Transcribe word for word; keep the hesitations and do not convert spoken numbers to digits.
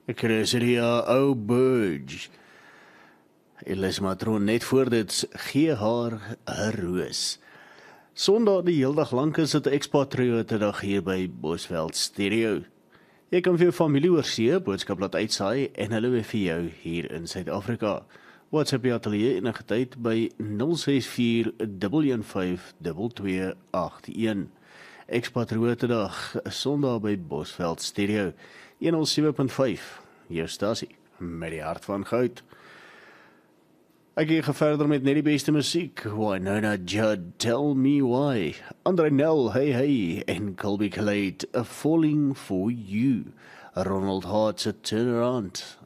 Chris Ria ou Burge. Elis Matroon net voor dit gee haar 'n roos. Sondag die hele dag lank is dit 'n expatriote dag hier by Bosveld Stereo. Jy kan vir jou familie oor see boodskap laat uitsaai en hulle weer vir jou hier in Suid-Afrika. WhatsApp die ateljee enige tyd by nul ses vier een een vyf twee twee agt een. Expatriote dag Sondag by Bosveld Stereo honderd sewe punt vyf. Jou stasie met die hart van goud. Ek gaan verder met net die beste musiek. Wynonna Judd, Tell Me Why. Andre Nel, Hey Hey. En Colby Calais, A Falling For You. Ronald Hart, A Turnaround.